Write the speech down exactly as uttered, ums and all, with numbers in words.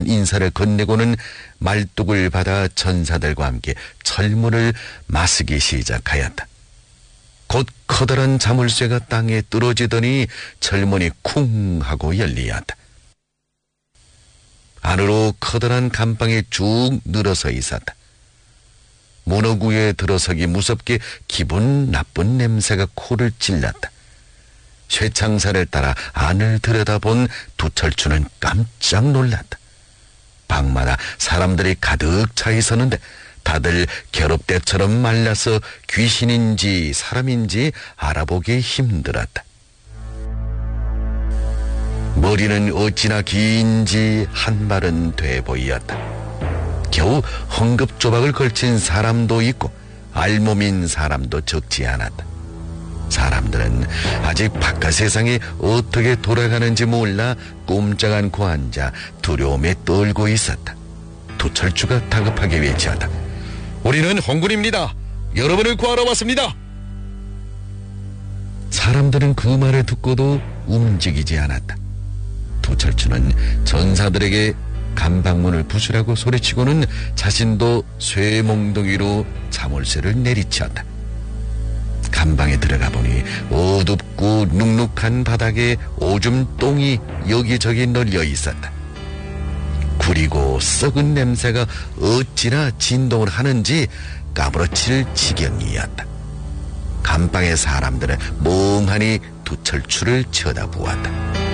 인사를 건네고는 말뚝을 받아 전사들과 함께 철문을 마쓰기 시작하였다. 곧 커다란 자물쇠가 땅에 떨어지더니 철문이 쿵 하고 열리었다. 안으로 커다란 감방에 쭉 늘어서 있었다. 문어구에 들어서기 무섭게 기분 나쁜 냄새가 코를 찔렀다. 쇠창살을 따라 안을 들여다본 두철추는 깜짝 놀랐다. 방마다 사람들이 가득 차 있었는데 다들 겨롭대처럼 말라서 귀신인지 사람인지 알아보기 힘들었다. 머리는 어찌나 긴지 한 발은 돼 보이었다. 겨우 헝겊조박을 걸친 사람도 있고 알몸인 사람도 적지 않았다. 사람들은 아직 바깥 세상이 어떻게 돌아가는지 몰라 꼼짝 않고 앉아 두려움에 떨고 있었다. 도철주가 다급하게 외쳤다. 우리는 홍군입니다. 여러분을 구하러 왔습니다. 사람들은 그 말을 듣고도 움직이지 않았다. 도철주는 전사들에게 감방문을 부수라고 소리치고는 자신도 쇠몽둥이로 자물쇠를 내리치었다. 감방에 들어가 보니 어둡고 눅눅한 바닥에 오줌 똥이 여기저기 널려 있었다. 구리고 썩은 냄새가 어찌나 진동을 하는지 까무러칠 지경이었다. 감방의 사람들은 멍하니 두철추를 쳐다보았다.